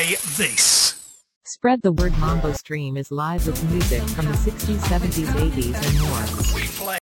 play this. Spread the word. Mambo Stream is live with music from the 60s, 70s, 80s and more. We play